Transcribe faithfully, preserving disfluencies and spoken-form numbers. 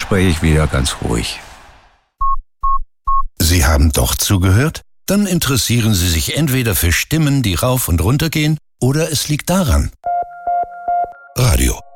spreche ich wieder ganz ruhig. Sie haben doch zugehört? Dann interessieren Sie sich entweder für Stimmen, die rauf und runter gehen, oder es liegt daran. Radio.